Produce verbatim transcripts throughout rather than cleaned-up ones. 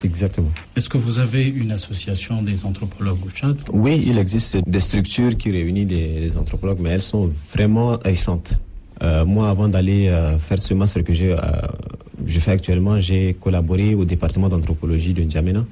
Exactement. Est-ce que vous avez une association des anthropologues au Tchad? Oui, il existe des structures qui réunissent les, les anthropologues, mais elles sont vraiment récentes. Euh, moi, avant d'aller euh, faire ce master que j'ai, euh, je fais actuellement, j'ai collaboré au département d'anthropologie de N'Djamena.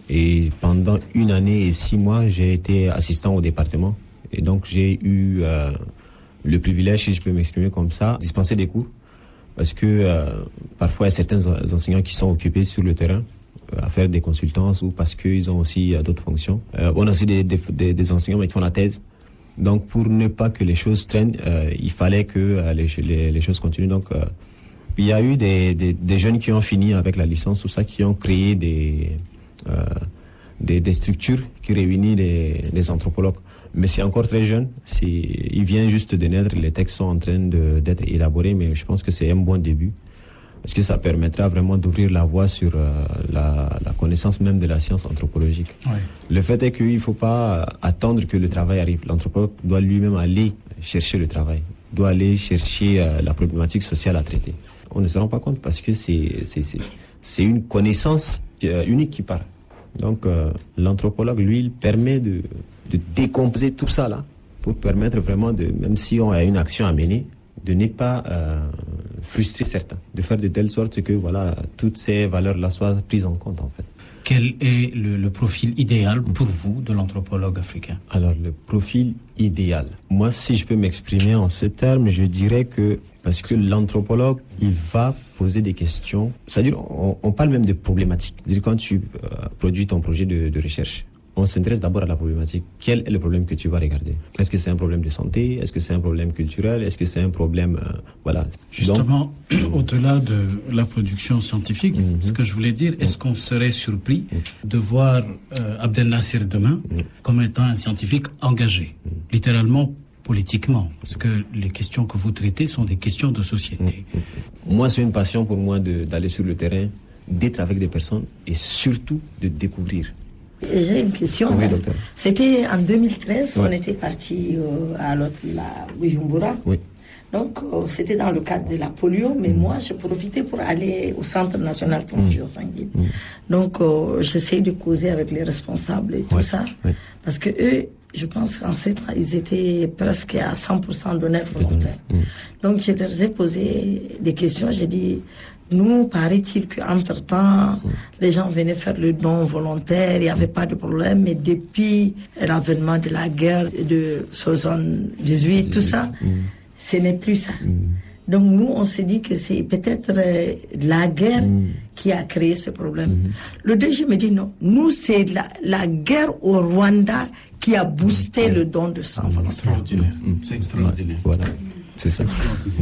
Et pendant une année et six mois, j'ai été assistant au département. Et donc, j'ai eu euh, le privilège, si je peux m'exprimer comme ça, de dispenser des cours. Parce que euh, parfois, il y a certains enseignants qui sont occupés sur le terrain euh, à faire des consultances ou parce qu'ils ont aussi euh, d'autres fonctions. Euh, on a aussi des, des, des, des enseignants qui font la thèse. Donc, pour ne pas que les choses traînent, euh, il fallait que euh, les, les, les choses continuent. Donc, euh, il y a eu des, des, des jeunes qui ont fini avec la licence, tout ça, qui ont créé des, euh, des, des structures qui réunissent les, les anthropologues. Mais c'est encore très jeune. C'est, il vient juste de naître. Les textes sont en train de, d'être élaborés, mais je pense que c'est un bon début. Parce que ça permettra vraiment d'ouvrir la voie sur euh, la, la connaissance même de la science anthropologique. Oui. Le fait est qu'il ne faut pas attendre que le travail arrive. L'anthropologue doit lui-même aller chercher le travail, doit aller chercher euh, la problématique sociale à traiter. On ne se rend pas compte parce que c'est, c'est, c'est, c'est une connaissance euh, unique qui part. Donc euh, l'anthropologue, lui, il permet de, de décomposer tout ça là pour permettre vraiment de, même si on a une action à mener, de ne pas euh, frustrer certains, de faire de telle sorte que voilà, toutes ces valeurs-là soient prises en compte en fait. Quel est le, le profil idéal pour vous de l'anthropologue africain? Alors le profil idéal, moi si je peux m'exprimer en ces termes, je dirais que parce que l'anthropologue, il va poser des questions, c'est-à-dire on, on parle même de problématiques. C'est-à-dire quand tu euh, produis ton projet de, de recherche, on s'intéresse d'abord à la problématique. Quel est le problème que tu vas regarder? Est-ce que c'est un problème de santé? Est-ce que c'est un problème culturel? Est-ce que c'est un problème... Euh, voilà. Justement, Donc, au-delà de la production scientifique, mm-hmm. ce que je voulais dire, est-ce qu'on serait surpris mm-hmm. de voir euh, Abdel Nasser demain mm-hmm. comme étant un scientifique engagé, mm-hmm. littéralement politiquement? Parce que les questions que vous traitez sont des questions de société. Mm-hmm. Moi, c'est une passion pour moi de, d'aller sur le terrain, d'être avec des personnes et surtout de découvrir. J'ai une question. Oui, docteur. C'était en deux mille treize, oui. on était parti euh, à l'autre, la Bujumbura. Oui. Donc, euh, c'était dans le cadre de la polio, mais mmh. moi, je profitais pour aller au Centre national de transfusion mmh. sanguine. Mmh. Donc, euh, j'essayais de causer avec les responsables et tout oui. ça. Oui. Parce que eux, je pense qu'en ce temps, ils étaient presque à cent pour cent donneurs volontaires. Mmh. Donc, je leur ai posé des questions. J'ai dit... Nous, paraît-il qu'entre-temps, mmh. les gens venaient faire le don volontaire, il n'y avait pas de problème, mais depuis l'avènement de la guerre de soixante-dix-huit, mmh. tout ça, mmh. ce n'est plus ça. Mmh. Donc nous, on s'est dit que c'est peut-être euh, la guerre mmh. qui a créé ce problème. Mmh. Le deuxième me dit non, nous, c'est la, la guerre au Rwanda qui a boosté mmh. le don de sang volontaire. Extraordinaire. Mmh. C'est extraordinaire. Voilà, c'est ça.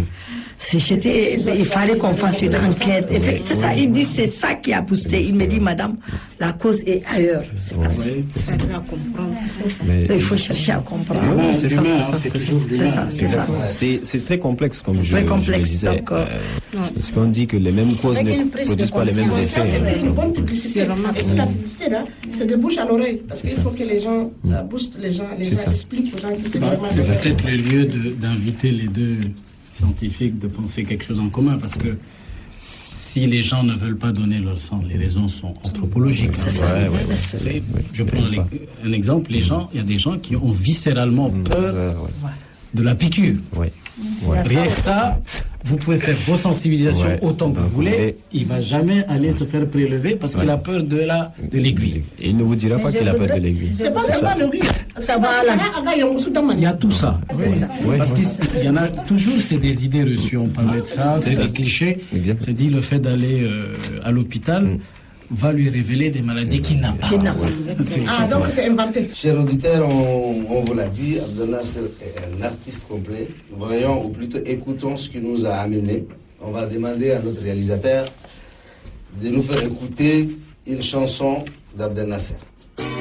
Si j'étais, il fallait qu'on fasse une enquête. Et c'est ça, il dit c'est ça qui a boosté. Il me dit, madame, la cause est ailleurs. C'est pas ça. Il faut chercher à comprendre. Oui, c'est ça, c'est ça. C'est toujours c'est ça, c'est ça. C'est, c'est très complexe, comme c'est je, très je complexe, le disais. donc, euh, parce qu'on dit que les mêmes causes ne produisent pas les mêmes effets. C'est une bonne publicité. Parce que la publicité, là, c'est de bouche à l'oreille. Parce qu'il faut que les gens euh, boostent les gens, les gens expliquent aux gens que c'est vraiment. C'est peut-être le lieu de, d'inviter les deux scientifiques de penser quelque chose en commun, parce que si les gens ne veulent pas donner leur sang, les raisons sont anthropologiques. C'est ça. Ouais, ouais, ouais. C'est, je prends un exemple, les gens, il y a des gens qui ont viscéralement peur ouais, ouais. de la piqûre. Ouais. Ouais. Rien que ça, vous pouvez faire vos sensibilisations ouais. autant que vous voulez, il ne va jamais aller se faire prélever parce ouais. qu'il a peur de, la, de l'aiguille. Et il ne vous dira mais pas qu'il a peur de l'aiguille. C'est pas seulement l'aiguille. Ça va à la... Il y a tout ça. Oui. Oui. Parce qu'il y en a toujours, c'est des idées reçues. On parlait de ça, c'est des clichés. Exactement. C'est dit le fait d'aller euh, à l'hôpital. Mm. va lui révéler des maladies qu'il n'a pas. Ah, donc c'est inventé. Chers auditeurs, on, on vous l'a dit, Abdel Nasser est un artiste complet. Voyons, ou plutôt écoutons ce qui nous a amené. On va demander à notre réalisateur de nous faire écouter une chanson d'Abdel Nasser.